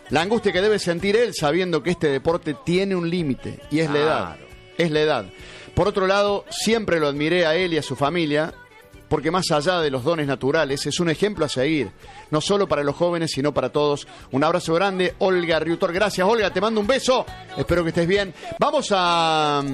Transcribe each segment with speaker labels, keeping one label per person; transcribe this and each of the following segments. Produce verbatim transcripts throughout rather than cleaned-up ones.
Speaker 1: La angustia que debe sentir él sabiendo que este deporte tiene un límite, y es la edad. Es la edad. Por otro lado, siempre lo admiré a él y a su familia, porque más allá de los dones naturales, es un ejemplo a seguir, no solo para los jóvenes, sino para todos. Un abrazo grande, Olga Riutor. Gracias, Olga, te mando un beso. Espero que estés bien. Vamos a...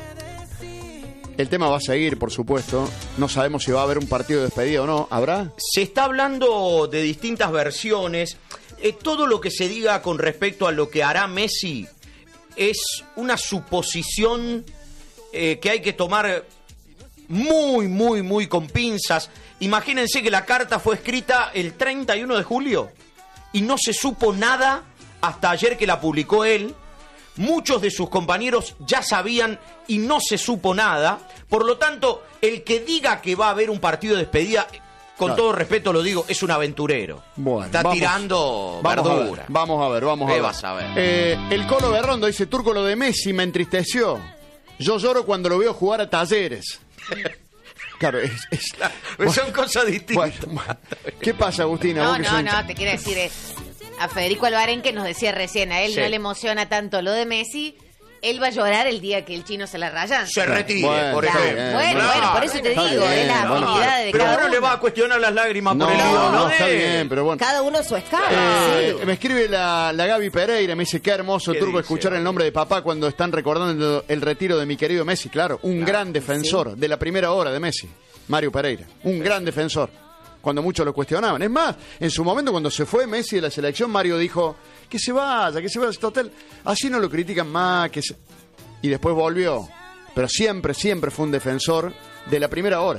Speaker 1: El tema va a seguir, por supuesto. No sabemos si va a haber un partido de despedida o no. ¿Habrá?
Speaker 2: Se está hablando de distintas versiones. Eh, todo lo que se diga con respecto a lo que hará Messi es una suposición eh, que hay que tomar muy, muy, muy con pinzas. Imagínense que la carta fue escrita el treinta y uno de julio y no se supo nada hasta ayer que la publicó él. Muchos de sus compañeros ya sabían y no se supo nada. Por lo tanto, el que diga que va a haber un partido de despedida, con claro. todo respeto lo digo, es un aventurero.
Speaker 1: Bueno,
Speaker 2: está
Speaker 1: vamos,
Speaker 2: tirando
Speaker 1: vamos
Speaker 2: verdura.
Speaker 1: A ver, vamos a ver, vamos a ver.
Speaker 2: Vas a ver.
Speaker 1: Eh, el Colo Berrondo dice, Turco, lo de Messi me entristeció. Yo lloro cuando lo veo jugar a Talleres. Claro, es, es
Speaker 2: claro,
Speaker 1: bueno,
Speaker 2: son cosas distintas.
Speaker 1: Bueno, bueno. ¿Qué pasa, Agustina?
Speaker 3: No,
Speaker 1: ¿Vos que
Speaker 3: no,
Speaker 1: son...
Speaker 3: no, te quiero decir, es a Federico Albarén que nos decía recién, a él sí. no le emociona tanto lo de Messi, él va a llorar el día que el chino se la raya.
Speaker 2: Se retire,
Speaker 1: bueno,
Speaker 2: por
Speaker 3: claro,
Speaker 2: ejemplo.
Speaker 3: Bueno,
Speaker 2: claro.
Speaker 3: bueno, por eso te digo,
Speaker 1: bien,
Speaker 3: es la habilidad de
Speaker 2: pero
Speaker 3: cada
Speaker 2: uno
Speaker 3: uno.
Speaker 2: le va a cuestionar las lágrimas
Speaker 1: No,
Speaker 2: por el
Speaker 1: no,
Speaker 2: ídolo,
Speaker 1: no,
Speaker 2: ¿eh?
Speaker 1: está bien, pero bueno.
Speaker 4: Cada uno su escala.
Speaker 1: Eh,
Speaker 4: Sí.
Speaker 1: Me escribe la, la Gaby Pereira, me dice, qué hermoso,
Speaker 2: ¿Qué
Speaker 1: Turco,
Speaker 2: dice,
Speaker 1: escuchar
Speaker 2: vale?
Speaker 1: el nombre de papá cuando están recordando el retiro de mi querido Messi. Claro, un claro, gran defensor sí. de la primera hora de Messi, Mario Pereira. Un gran defensor, cuando muchos lo cuestionaban. Es más, en su momento cuando se fue Messi de la selección, Mario dijo, que se vaya, que se vaya a este hotel. Así no lo critican más, que se... Y después volvió. Pero siempre, siempre fue un defensor de la primera hora.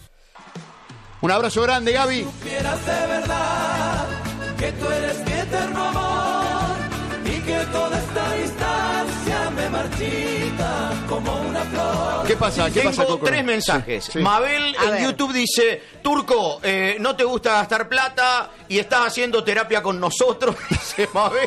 Speaker 1: Un abrazo grande, Gaby.
Speaker 5: Si supieras de verdad que tú eres mi eterno amor y que toda esta distancia me marchita como una flor.
Speaker 1: ¿Qué pasa? ¿Qué
Speaker 2: Tengo
Speaker 1: pasa, Coco?
Speaker 2: tres mensajes.
Speaker 1: Sí, sí.
Speaker 2: Mabel
Speaker 4: A
Speaker 2: en
Speaker 4: ver.
Speaker 2: YouTube dice, Turco, eh, no te gusta gastar plata y estás haciendo terapia con nosotros, dice Mabel.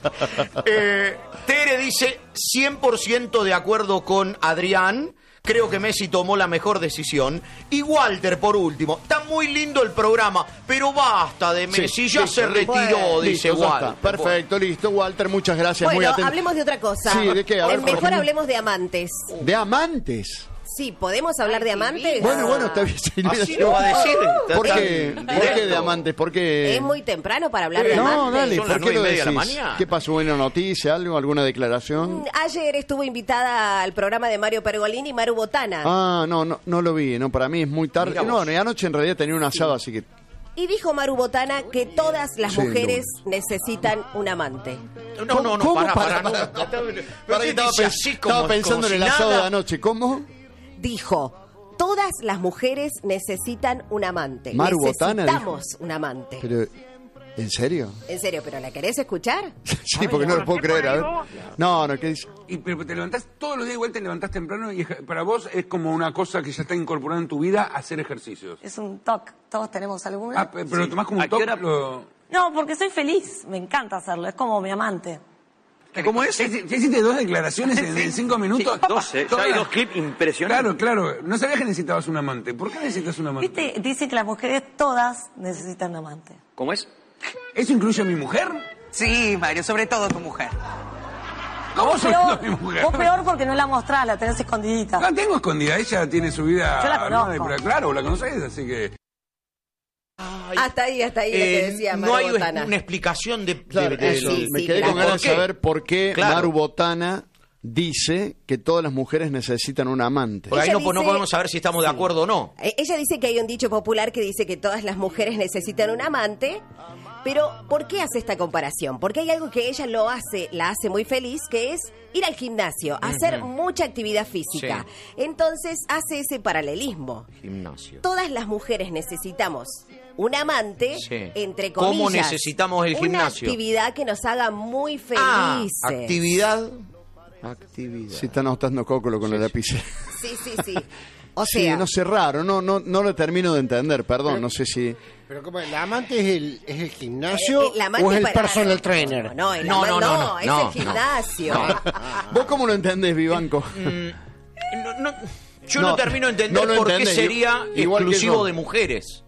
Speaker 2: eh, Tere dice, cien por ciento de acuerdo con Adrián. Creo que Messi tomó la mejor decisión. Y Walter, por último, está muy lindo el programa, pero basta de Messi,
Speaker 1: Sí,
Speaker 2: ya
Speaker 1: listo,
Speaker 2: se retiró,
Speaker 1: listo,
Speaker 2: dice
Speaker 1: listo, ya
Speaker 2: Walter.
Speaker 1: está. Perfecto, listo, Walter, muchas gracias. Muy
Speaker 4: Bueno,
Speaker 1: atento.
Speaker 4: hablemos de otra cosa.
Speaker 1: Sí, ¿de qué? A ver,
Speaker 4: Eh, mejor
Speaker 1: por ejemplo.
Speaker 4: hablemos de amantes.
Speaker 1: ¿De amantes?
Speaker 4: Sí, ¿podemos hablar de amantes?
Speaker 1: Bueno, bueno, está bien. Sí,
Speaker 2: Así lo va a decir.
Speaker 1: ¿Por
Speaker 2: Está
Speaker 1: qué?
Speaker 2: tan
Speaker 1: ¿Por qué de
Speaker 2: directo.
Speaker 1: amantes? ¿Por qué?
Speaker 4: Es muy temprano para hablar de
Speaker 1: No,
Speaker 4: amantes.
Speaker 1: dale,
Speaker 2: Son
Speaker 1: ¿por
Speaker 2: las
Speaker 1: qué
Speaker 2: nueve
Speaker 1: lo
Speaker 2: y media de
Speaker 1: decís?
Speaker 2: la mañana.
Speaker 1: ¿Qué pasó? ¿Una noticia, algo, alguna declaración?
Speaker 4: Ayer estuvo invitada al programa de Mario Pergolini y Maru Botana.
Speaker 1: Ah, no, no, no lo vi, no, para mí es muy tarde.
Speaker 2: Mirá
Speaker 1: No,
Speaker 2: vos.
Speaker 1: y anoche en realidad tenía un asado, así que...
Speaker 4: Y dijo Maru Botana que todas las
Speaker 1: Sí,
Speaker 4: mujeres necesitan un amante.
Speaker 2: No, no, no,
Speaker 1: ¿Cómo?
Speaker 2: para,
Speaker 1: Para,
Speaker 2: para,
Speaker 1: para,
Speaker 2: no.
Speaker 1: Para que estaba,
Speaker 2: Dice
Speaker 1: pens-
Speaker 2: así como-
Speaker 1: estaba pensando
Speaker 2: como
Speaker 1: en el
Speaker 2: si
Speaker 1: asado
Speaker 2: nada.
Speaker 1: de anoche. ¿Cómo?
Speaker 4: Dijo, todas las mujeres necesitan un amante.
Speaker 1: Maru Botana
Speaker 4: Necesitamos un amante.
Speaker 1: Pero, ¿en serio?
Speaker 4: En serio, ¿pero la querés escuchar?
Speaker 1: Sí, porque no lo puedo creer, a ver. No, no, ¿qué dice?
Speaker 6: Y, pero te levantás todos los días, igual te levantás temprano y ej- para vos es como una cosa que ya está incorporada en tu vida, hacer ejercicios.
Speaker 7: Es un toque, todos tenemos alguna.
Speaker 6: Ah, pe- pero tomás como un toque. Lo...
Speaker 7: No, porque soy feliz, me encanta hacerlo, es como mi amante.
Speaker 6: ¿Cómo es? Ya hiciste dos declaraciones en, en cinco minutos.
Speaker 8: doce, ya hay dos clips impresionantes.
Speaker 6: Claro, claro. No sabías que necesitabas un amante. ¿Por qué necesitas un amante?
Speaker 7: ¿Viste? Dice que las mujeres todas necesitan un amante.
Speaker 8: ¿Cómo es?
Speaker 6: ¿Eso incluye a mi mujer?
Speaker 9: Sí, Mario, sobre todo tu mujer.
Speaker 6: ¿Cómo
Speaker 7: Vos
Speaker 6: soy
Speaker 7: peor,
Speaker 6: a mi mujer?
Speaker 7: vos peor porque no la mostrás, la tenés escondidita.
Speaker 6: La tengo escondida. Ella tiene su vida...
Speaker 7: Yo la
Speaker 6: ¿no?
Speaker 7: conozco.
Speaker 6: Pero claro, la conocés, así que...
Speaker 2: Ay,
Speaker 4: Hasta ahí, hasta ahí lo que
Speaker 2: eh,
Speaker 4: decía
Speaker 2: no
Speaker 4: Maru
Speaker 2: hay
Speaker 4: Botana.
Speaker 2: una explicación de, de-
Speaker 1: Claro,
Speaker 2: de-
Speaker 1: eso,
Speaker 4: sí,
Speaker 1: me
Speaker 4: sí,
Speaker 1: quedé
Speaker 4: claro.
Speaker 1: con ganas
Speaker 2: ¿Por
Speaker 1: de
Speaker 2: qué?
Speaker 1: saber por qué
Speaker 2: Claro.
Speaker 1: Maru Botana dice que todas las mujeres necesitan un amante.
Speaker 2: Porque ahí
Speaker 4: Ella
Speaker 2: no, no
Speaker 4: dice-
Speaker 2: podemos saber si estamos de acuerdo o no.
Speaker 4: Eh, Ella dice que hay un dicho popular que dice que todas las mujeres necesitan un amante, pero ¿por qué hace esta comparación? Porque hay algo que ella lo hace, la hace muy feliz, que es ir al gimnasio, hacer mucha actividad física. Entonces hace ese paralelismo.
Speaker 2: Gimnasio.
Speaker 4: Todas las mujeres necesitamos un amante,
Speaker 2: Sí.
Speaker 4: entre comillas.
Speaker 2: ¿Cómo necesitamos el
Speaker 4: una
Speaker 2: gimnasio?
Speaker 4: actividad que nos haga muy
Speaker 2: Ah,
Speaker 4: felices.
Speaker 2: actividad. Actividad.
Speaker 1: Si está anotando Cócolo con la lapicera.
Speaker 4: Sí, sí, sí. O
Speaker 1: Sí,
Speaker 4: sea,
Speaker 1: no sé, raro, no, no, no lo termino de entender, perdón, no sé si...
Speaker 10: Pero como el amante es el, es el gimnasio
Speaker 4: Eh, eh, la amante
Speaker 10: o es el
Speaker 4: para-
Speaker 10: personal trainer.
Speaker 4: No, el
Speaker 2: No,
Speaker 4: ama-
Speaker 2: no, no, no,
Speaker 4: es
Speaker 2: no,
Speaker 4: el
Speaker 2: no.
Speaker 4: gimnasio.
Speaker 1: ¿Vos cómo lo entendés, Vivanco?
Speaker 2: No, no, yo no,
Speaker 1: No,
Speaker 2: termino de entender
Speaker 1: no lo
Speaker 2: por qué
Speaker 1: entendés,
Speaker 2: sería
Speaker 1: igual que
Speaker 2: exclusivo
Speaker 1: yo.
Speaker 2: de mujeres.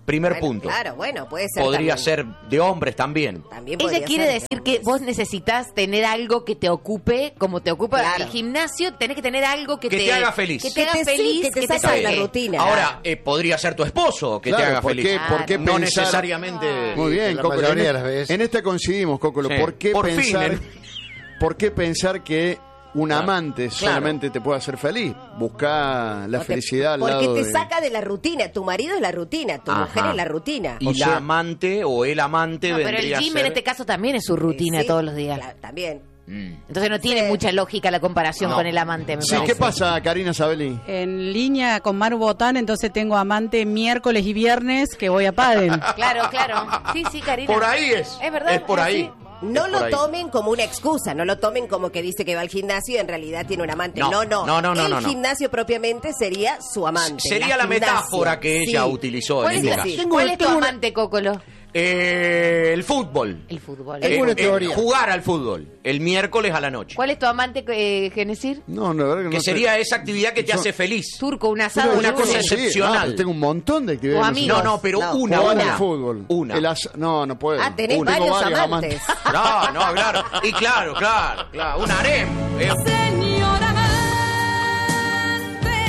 Speaker 2: Primer
Speaker 4: Bueno,
Speaker 2: punto.
Speaker 4: Claro, bueno, puede ser.
Speaker 2: Podría
Speaker 4: también.
Speaker 2: ser de hombres también.
Speaker 4: También
Speaker 3: Ella
Speaker 4: podría
Speaker 3: quiere
Speaker 4: ser.
Speaker 3: decir que vos necesitas tener algo que te ocupe, como te ocupa
Speaker 4: Claro.
Speaker 3: el gimnasio, tenés que tener algo que,
Speaker 2: Que te haga feliz.
Speaker 3: Que te
Speaker 4: Que
Speaker 3: haga
Speaker 4: te- sí,
Speaker 3: feliz,
Speaker 4: que te
Speaker 3: que
Speaker 4: saque
Speaker 3: saque.
Speaker 4: de la rutina.
Speaker 2: Ahora, eh, podría ser tu esposo que
Speaker 1: Claro,
Speaker 2: te haga
Speaker 1: ¿por
Speaker 2: feliz.
Speaker 1: qué, ¿por qué
Speaker 2: No
Speaker 1: pensar-
Speaker 2: necesariamente.
Speaker 1: Muy bien,
Speaker 10: La
Speaker 1: Cócolo.
Speaker 10: mayoría
Speaker 1: En,
Speaker 10: de las veces.
Speaker 1: en esta coincidimos, Cócolo.
Speaker 2: Sí.
Speaker 1: ¿Por qué
Speaker 2: Por fin,
Speaker 1: pensar,
Speaker 2: ¿eh?
Speaker 1: ¿por qué pensar que un
Speaker 2: Claro.
Speaker 1: amante
Speaker 2: Claro.
Speaker 1: solamente te puede hacer feliz? Busca la
Speaker 4: O te-
Speaker 1: felicidad al
Speaker 4: Porque
Speaker 1: lado
Speaker 4: te
Speaker 1: de...
Speaker 4: saca de la rutina. Tu marido es la rutina, tu
Speaker 2: Ajá.
Speaker 4: mujer es la rutina.
Speaker 2: Y
Speaker 1: O
Speaker 2: la
Speaker 1: sea-
Speaker 2: amante o el amante
Speaker 3: No, pero el
Speaker 2: vendría
Speaker 3: gym
Speaker 2: a ser...
Speaker 3: en este caso también es su rutina
Speaker 4: Sí,
Speaker 3: todos los días.
Speaker 4: claro, también.
Speaker 2: Mm.
Speaker 3: Entonces no tiene
Speaker 4: Sí.
Speaker 3: mucha lógica la comparación
Speaker 2: No.
Speaker 3: con el amante, me
Speaker 1: Sí,
Speaker 3: parece.
Speaker 1: ¿qué pasa, Karina Sabelli?
Speaker 11: En línea con Maru Botán, entonces tengo amante miércoles y viernes que voy a Padel.
Speaker 3: Claro, claro. Sí, sí, Karina.
Speaker 2: Por ahí es.
Speaker 3: Es verdad.
Speaker 2: Es por ahí.
Speaker 3: así.
Speaker 4: No
Speaker 2: Es
Speaker 4: lo
Speaker 2: por ahí.
Speaker 4: tomen como una excusa, no lo tomen como que dice que va al gimnasio y en realidad tiene un amante.
Speaker 2: No,
Speaker 4: No, no.
Speaker 2: no, no, no,
Speaker 4: El
Speaker 2: no, no.
Speaker 4: gimnasio propiamente sería su amante.
Speaker 2: Sería la
Speaker 4: gimnasia.
Speaker 2: metáfora que ella
Speaker 4: Sí.
Speaker 2: utilizó
Speaker 3: ¿Cuál
Speaker 2: en
Speaker 3: es,
Speaker 2: este
Speaker 3: la-
Speaker 2: caso.
Speaker 10: Tengo-
Speaker 3: ¿cuál es tu
Speaker 10: tengo una-
Speaker 3: amante, Cócolo?
Speaker 2: Eh, el fútbol.
Speaker 3: El fútbol.
Speaker 10: Tengo una
Speaker 2: Eh, eh,
Speaker 10: teoría.
Speaker 2: jugar al fútbol. El miércoles a la noche.
Speaker 3: ¿Cuál es tu amante, eh, Genesir?
Speaker 1: No, la verdad que no
Speaker 2: Que
Speaker 1: sé.
Speaker 2: sería esa actividad que te
Speaker 1: Yo-
Speaker 2: hace feliz.
Speaker 3: Turco, un asado.
Speaker 2: Una
Speaker 3: el
Speaker 2: cosa
Speaker 3: lunes.
Speaker 1: Sí,
Speaker 2: excepcional.
Speaker 1: no, tengo un montón de actividades.
Speaker 3: O
Speaker 1: no sé.
Speaker 3: amigos.
Speaker 2: No, no, pero
Speaker 4: No,
Speaker 2: una.
Speaker 1: Jugar
Speaker 2: una.
Speaker 1: al fútbol.
Speaker 2: Una.
Speaker 1: El as- No, no puedo.
Speaker 4: Ah, tenés
Speaker 1: Tengo
Speaker 4: varios
Speaker 1: varios
Speaker 4: amantes.
Speaker 2: No, no, claro. Y claro, claro, claro. Un harem. Eh,
Speaker 7: Señor amante,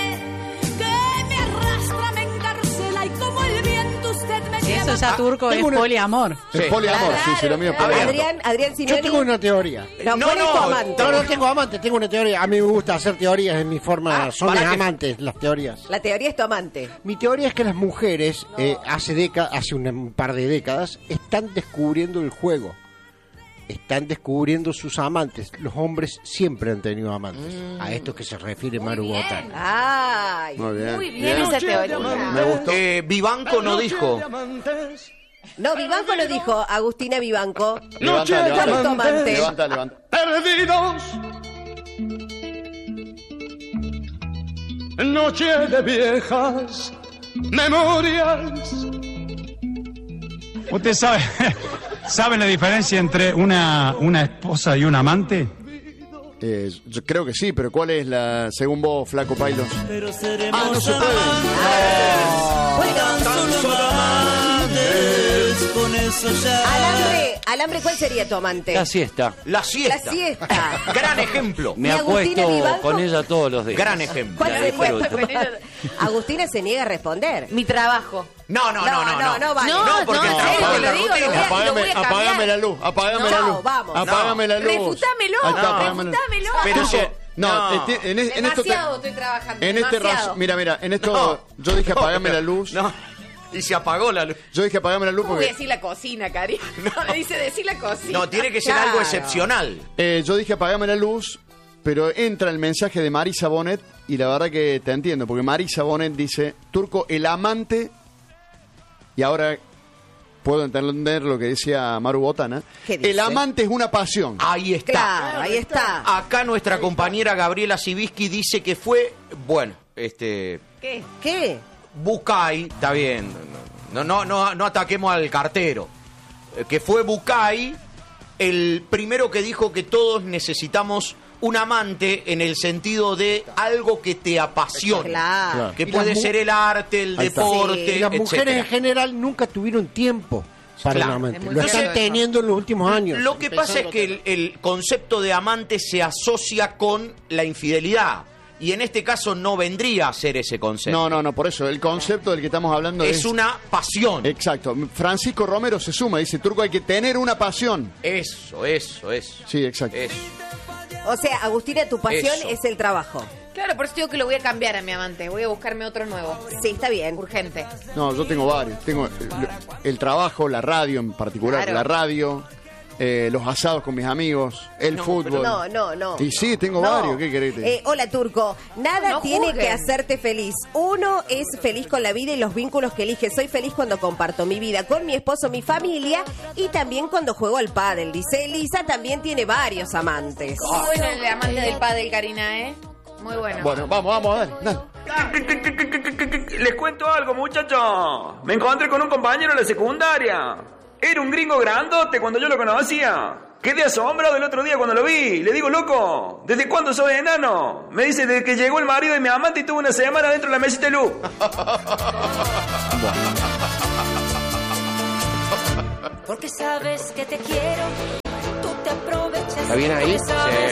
Speaker 7: que me arrastra, me encarcela y como el viento usted me lleva.
Speaker 11: Eso ya turco es
Speaker 10: tengo una-
Speaker 11: poliamor.
Speaker 1: Es
Speaker 2: Sí.
Speaker 1: poliamor, sí, sí, lo mío es
Speaker 2: A ver.
Speaker 1: poliamor.
Speaker 4: Adrián, Adrián
Speaker 10: Yo
Speaker 4: Simeoni.
Speaker 10: tengo una teoría.
Speaker 4: No,
Speaker 2: No,
Speaker 4: ¿cuál es tu
Speaker 2: no,
Speaker 4: amante?
Speaker 10: No, no tengo amante, tengo una teoría. A mí me gusta hacer teorías en mi forma.
Speaker 2: Ah,
Speaker 10: Son
Speaker 2: para
Speaker 10: mis
Speaker 2: que-
Speaker 10: amantes, las teorías.
Speaker 4: La teoría es tu amante.
Speaker 10: Mi teoría es que las mujeres, eh, hace décadas, hace una- un par de décadas, están descubriendo el juego. Están descubriendo sus amantes. Los hombres siempre han tenido amantes. A esto que se refiere Maru
Speaker 3: bien.
Speaker 10: Botán.
Speaker 4: Ay.
Speaker 1: Muy bien.
Speaker 3: Muy bien esa teoría.
Speaker 1: Me gustó.
Speaker 2: eh, Vivanco no dijo.
Speaker 4: No, Vivanco lo dijo. Agustina Vivanco.
Speaker 1: Levanta,
Speaker 4: ¿Cuál es tu
Speaker 1: levanta.
Speaker 4: amante?
Speaker 1: Levanta, levanta.
Speaker 5: Perdidos. Noche de viejas memorias.
Speaker 12: ¿Usted sabe, sabe la diferencia entre una, una esposa y un amante?
Speaker 1: Eh, yo creo que sí, pero ¿cuál es la, según vos, Flaco Pailos?
Speaker 5: Pero
Speaker 1: Ah,
Speaker 5: seremos
Speaker 1: no se puede.
Speaker 5: amantes. Con eso ya.
Speaker 4: Alambre, Alambre, ¿cuál sería tu amante?
Speaker 13: La siesta.
Speaker 2: La siesta.
Speaker 4: La siesta.
Speaker 2: Gran ejemplo.
Speaker 13: Me
Speaker 4: ¿Y Agustina
Speaker 13: acuesto
Speaker 4: Vivanco?
Speaker 13: con ella todos los días.
Speaker 2: Gran ejemplo.
Speaker 4: ¿Cuál
Speaker 13: La
Speaker 4: sería tu
Speaker 13: disfruto.
Speaker 4: amante? Agustina se niega a responder.
Speaker 3: Mi trabajo.
Speaker 2: No, no, no, no.
Speaker 4: no, no vale.
Speaker 3: No,
Speaker 2: No, porque
Speaker 3: no,
Speaker 2: el trabajo
Speaker 3: no,
Speaker 2: es la
Speaker 3: lo digo, lo voy a-
Speaker 2: rutina.
Speaker 3: lo voy
Speaker 1: Apágame,
Speaker 3: a cambiar.
Speaker 1: apágame la luz, apágame la
Speaker 4: Chao,
Speaker 1: luz.
Speaker 4: vamos.
Speaker 1: Apágame la luz.
Speaker 3: Refutámelo,
Speaker 1: Ahí está, apágame la luz.
Speaker 3: refutámelo.
Speaker 2: Pero
Speaker 1: Turco,
Speaker 2: se-
Speaker 1: no,
Speaker 2: no.
Speaker 1: este- en, es- en esto te-
Speaker 3: Demasiado estoy trabajando.
Speaker 1: en este
Speaker 3: demasiado.
Speaker 1: raso, mira, mira, en esto
Speaker 2: No.
Speaker 1: yo dije apagame la luz.
Speaker 2: No. Y se apagó la luz.
Speaker 1: Yo dije apagame la luz
Speaker 3: ¿Cómo voy a
Speaker 1: porque
Speaker 3: decir la cocina, Cari? No, me dice decir la cocina.
Speaker 2: No, tiene que ser
Speaker 4: Claro.
Speaker 2: algo excepcional.
Speaker 1: eh, yo dije apagame la luz, pero entra el mensaje de Marisa Bonet y la verdad que te entiendo, porque Marisa Bonet dice, Turco, el amante, y ahora puedo entender lo que decía Maru Botana,
Speaker 4: ¿Qué dice?
Speaker 1: el amante es una pasión.
Speaker 2: Ahí está.
Speaker 4: Claro, ahí está.
Speaker 2: Acá nuestra compañera Gabriela Sibisky dice que fue, bueno, este,
Speaker 3: ¿Qué?
Speaker 4: ¿Qué?
Speaker 2: Bucay, está bien, no, no, no, no ataquemos al cartero, Eh, que fue Bucay el primero que dijo que todos necesitamos un amante en el sentido de algo que te apasione,
Speaker 4: Claro.
Speaker 2: que
Speaker 10: Y
Speaker 2: puede
Speaker 10: las mu-
Speaker 2: ser el arte, el
Speaker 1: Ahí está.
Speaker 2: deporte,
Speaker 10: Y las mujeres en
Speaker 2: etcétera.
Speaker 10: general nunca tuvieron tiempo para
Speaker 2: Claro.
Speaker 10: el amante.
Speaker 3: Es muy
Speaker 10: Lo
Speaker 2: cierto.
Speaker 10: están teniendo en los últimos años.
Speaker 2: Lo que pasa es que el, el concepto de amante se asocia con la infidelidad. Y en este caso no vendría a ser ese concepto.
Speaker 1: No, no, no, por eso, el concepto del que estamos hablando es...
Speaker 2: Es una pasión.
Speaker 1: Exacto. Francisco Romero se suma, dice, Turco, hay que tener una pasión.
Speaker 2: Eso, eso, eso.
Speaker 1: Sí, exacto.
Speaker 2: Eso.
Speaker 4: O sea, Agustina, tu pasión
Speaker 2: Eso.
Speaker 4: es el trabajo.
Speaker 3: Claro, por eso digo que lo voy a cambiar a mi amante. Voy a buscarme otro nuevo.
Speaker 4: Sí, está bien.
Speaker 3: Urgente.
Speaker 1: No, yo tengo varios. Tengo el, el trabajo, la radio en particular,
Speaker 3: Claro.
Speaker 1: la radio, eh, los asados con mis amigos, el
Speaker 2: No,
Speaker 1: fútbol.
Speaker 4: No, no, no.
Speaker 1: Y sí, tengo
Speaker 4: No.
Speaker 1: varios, ¿qué querés? que te-
Speaker 4: Eh, hola, Turco. Nada
Speaker 3: No
Speaker 4: tiene
Speaker 3: juzguen.
Speaker 4: que hacerte feliz. Uno es feliz con la vida y los vínculos que elige. Soy feliz cuando comparto mi vida con mi esposo, mi familia y también cuando juego al pádel. Dice Elisa, también tiene varios amantes.
Speaker 3: Muy bueno el amante del pádel, Karina, ¿eh? Muy bueno.
Speaker 1: Bueno, vamos, vamos, dale, dale.
Speaker 8: Les cuento algo, muchachos. Me encontré con un compañero en la secundaria. Era un gringo grandote cuando yo lo conocía. Quedé asombrado el otro día cuando lo vi. Le digo, loco, ¿desde cuándo sos enano? Me dice, desde que llegó el marido de mi amante y tuvo una semana dentro de la mesita de luz.
Speaker 7: Porque sabes que te quiero, tú te aprovechas.
Speaker 13: ¿Está bien ahí?
Speaker 7: Porque sabes